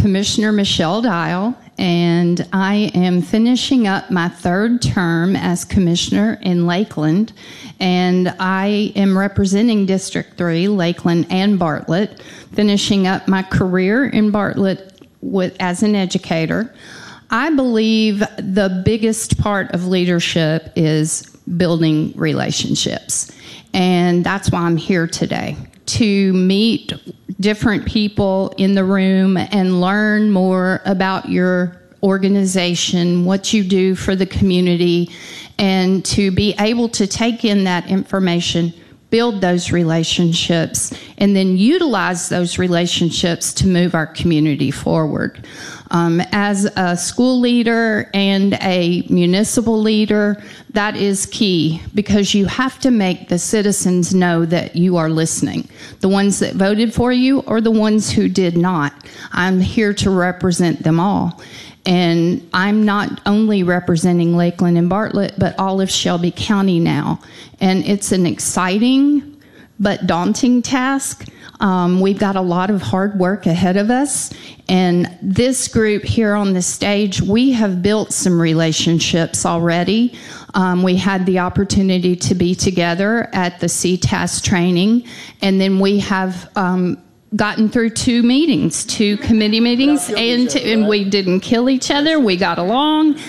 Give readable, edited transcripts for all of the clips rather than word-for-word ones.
Commissioner Michelle Dial, and I am finishing up my third term as commissioner in Lakeland, and I am representing District 3, Lakeland and Bartlett, finishing up my career in Bartlett as an educator. I believe the biggest part of leadership is building relationships, and that's why I'm here today, to meet different people in the room and learn more about your organization, what you do for the community, and to be able to take in that information, build those relationships, and then utilize those relationships to move our community forward. As a school leader and a municipal leader, that is key, because you have to make the citizens know that you are listening. The ones that voted for you or the ones who did not. I'm here to represent them all. And I'm not only representing Lakeland and Bartlett, but all of Shelby County now. And it's an exciting but daunting task. We've got a lot of hard work ahead of us. And this group here on the stage, we have built some relationships already. We had the opportunity to be together at the CTAS training. And then we have gotten through two committee meetings, and we didn't kill each other. We got along.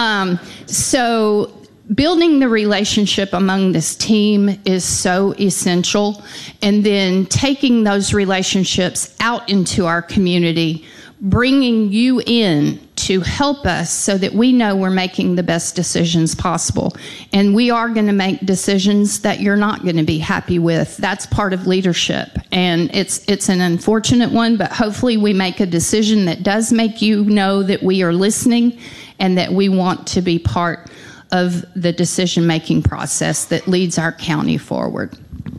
So building the relationship among this team is so essential. And then taking those relationships out into our community, bringing you in to help us so that we know we're making the best decisions possible. And we are going to make decisions that you're not going to be happy with. That's part of leadership. And it's an unfortunate one, but hopefully we make a decision that does make you know that we are listening and that we want to be part of the decision-making process that leads our county forward.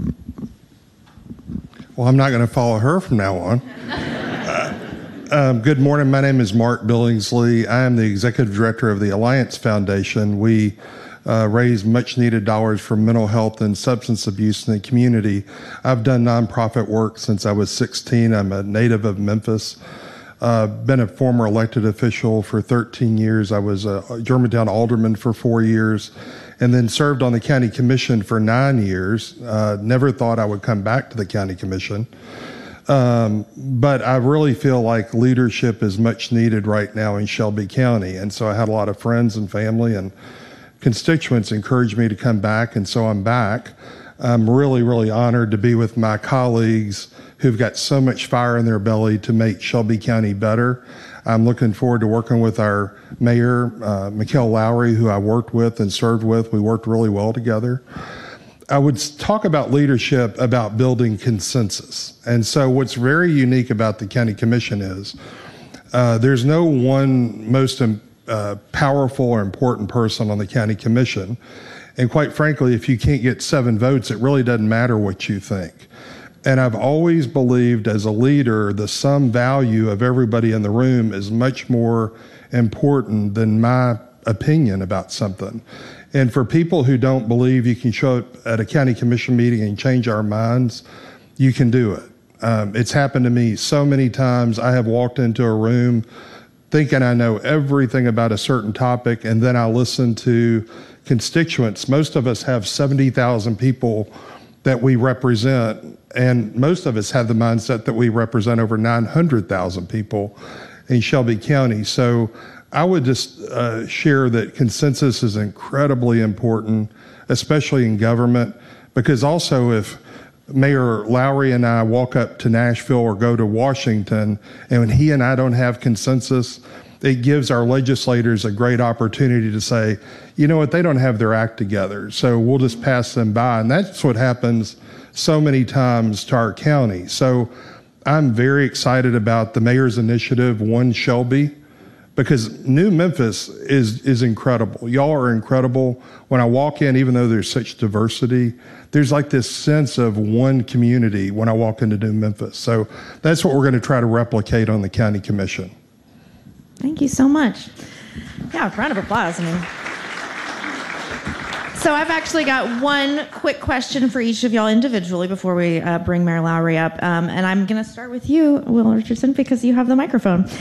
Well, I'm not going to follow her from now on. Good morning. My name is Mark Billingsley. I am the executive director of the Alliance Foundation. We raise much-needed dollars for mental health and substance abuse in the community. I've done nonprofit work since I was 16. I'm a native of Memphis. Been a former elected official for 13 years. I was a Germantown alderman for 4 years, and then served on the county commission for 9 years. Never thought I would come back to the county commission. But I really feel like leadership is much needed right now in Shelby County. And so I had a lot of friends and family and constituents encourage me to come back, and so I'm back. I'm really, really honored to be with my colleagues who've got so much fire in their belly to make Shelby County better. I'm looking forward to working with our mayor, Mikkel Lowry, who I worked with and served with. We worked really well together. I would talk about leadership, about building consensus. And so what's very unique about the county commission is there's no one most powerful or important person on the county commission. And quite frankly, if you can't get 7 votes, it really doesn't matter what you think. And I've always believed as a leader, the sum value of everybody in the room is much more important than my opinion about something. And for people who don't believe you can show up at a county commission meeting and change our minds, you can do it. It's happened to me so many times. I have walked into a room thinking I know everything about a certain topic, and then I listen to constituents. Most of us have 70,000 people that we represent, and most of us have the mindset that we represent over 900,000 people in Shelby County. So I would just share that consensus is incredibly important, especially in government, because also if Mayor Lowry and I walk up to Nashville or go to Washington, and when he and I don't have consensus, it gives our legislators a great opportunity to say, you know what, they don't have their act together, so we'll just pass them by. And that's what happens so many times to our county. So I'm very excited about the mayor's initiative, One Shelby, because New Memphis is incredible. Y'all are incredible. When I walk in, even though there's such diversity, there's like this sense of one community when I walk into New Memphis. So that's what we're going to try to replicate on the county commission. Thank you so much. Yeah, round of applause. So I've actually got one quick question for each of y'all individually before we bring Mayor Lowry up. And I'm going to start with you, Will Richardson, because you have the microphone.